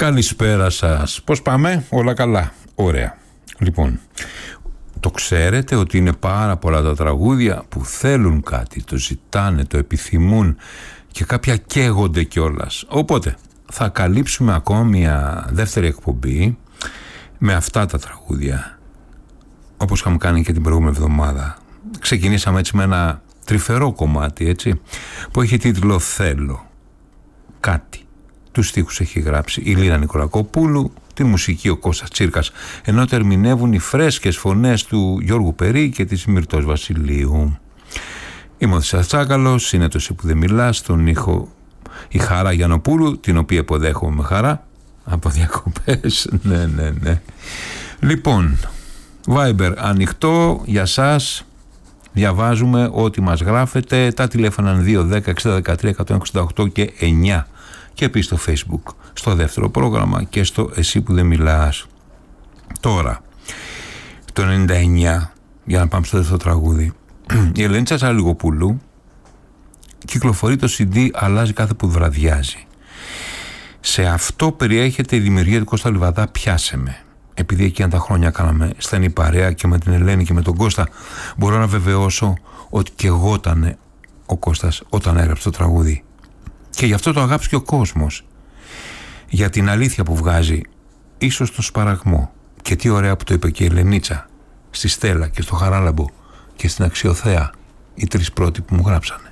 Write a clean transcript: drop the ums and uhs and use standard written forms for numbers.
Καλησπέρα σας. Πώς πάμε? Όλα καλά? Ωραία. Λοιπόν, το ξέρετε ότι είναι πάρα πολλά τα τραγούδια που θέλουν κάτι, το ζητάνε, το επιθυμούν και κάποια καίγονται κιόλας. Οπότε θα καλύψουμε ακόμα μια δεύτερη εκπομπή με αυτά τα τραγούδια, όπως είχαμε κάνει και την προηγούμενη εβδομάδα. Ξεκινήσαμε έτσι με ένα τρυφερό κομμάτι, έτσι, που έχει τίτλο «Θέλω κάτι». Τους στίχους έχει γράψει η Λίνα Νικολακοπούλου, τη μουσική ο Κώστας Τσίρκας, ενώ το ερμηνεύουν οι φρέσκες φωνές του Γιώργου Περί και της Μυρτός Βασιλείου. Είμαι ο Τσάκαλος, είναι το «Εσύ που δεν μιλάς», στον ήχο η Χαρά Γιαννοπούλου, την οποία υποδέχομαι με χαρά από διακοπές. Ναι. Λοιπόν, Viber ανοιχτό για σας. Διαβάζουμε ό,τι μας γράφετε. Τα τηλέφωνα 210 6013 168 και 9. Και επίσης στο Facebook, στο δεύτερο πρόγραμμα και στο «Εσύ που δεν μιλάς». Τώρα, το 99, για να πάμε στο δεύτερο τραγούδι, η Ελένη Τσαλιγοπούλου κυκλοφορεί το CD «Αλλάζει κάθε που βραδιάζει». Σε αυτό περιέχεται η δημιουργία του Κώστα Λιβαδά «Πιάσε με». Επειδή εκείνα τα χρόνια κάναμε στενή παρέα και με την Ελένη και με τον Κώστα, μπορώ να βεβαιώσω ότι και εγώ ήταν ο Κώστας όταν έγραψε το τραγούδι. Και γι' αυτό το αγάπησε και ο κόσμος. Για την αλήθεια που βγάζει, ίσως στο σπαραγμό. Και τι ωραία που το είπε και η Ελενίτσα, στη Στέλλα και στο Χαράλαμπο και στην Αξιοθέα, οι τρεις πρώτοι που μου γράψανε.